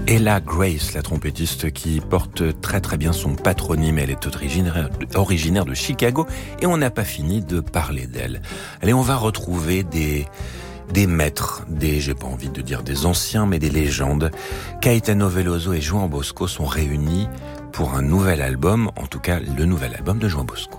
Ella Grace, la trompettiste qui porte très très bien son patronyme. Elle est originaire de Chicago et on n'a pas fini de parler d'elle. Allez, on va retrouver des maîtres, j'ai pas envie de dire des anciens, mais des légendes. Caetano Veloso et João Bosco sont réunis pour un nouvel album, en tout cas le nouvel album de João Bosco.